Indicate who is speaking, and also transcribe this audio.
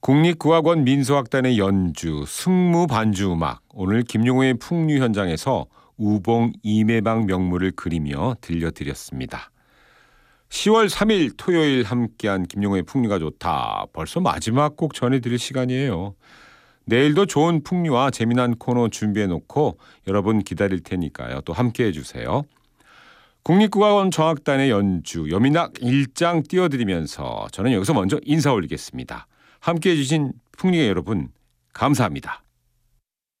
Speaker 1: 국립국악원 민소악단의 연주, 승무 반주 음악. 오늘 김용호의 풍류 현장에서 우봉 이매방 명물을 그리며 들려드렸습니다. 10월 3일 토요일 함께한 김용호의 풍류가 좋다. 벌써 마지막 곡 전해드릴 시간이에요. 내일도 좋은 풍류와 재미난 코너 준비해놓고 여러분 기다릴 테니까요. 또 함께해 주세요. 국립국악원 정악단의 연주, 여민악 1장 띄워드리면서 저는 여기서 먼저 인사 올리겠습니다. 함께해 주신 풍류의 여러분 감사합니다.